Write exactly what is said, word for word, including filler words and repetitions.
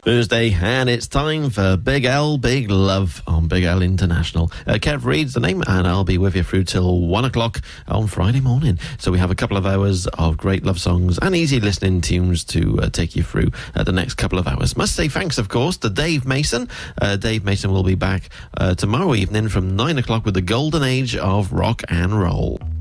Thursday, and it's time for Big L, Big Love on Big L International. Uh, Kev Reid's the name, and I'll be with you through till one o'clock on Friday morning. So we have a couple of hours of great love songs and easy listening tunes to uh, take you through uh, the next couple of hours. Must say thanks, of course, to Dave Mason. Uh, Dave Mason will be back uh, tomorrow evening from nine o'clock with the golden age of rock and roll.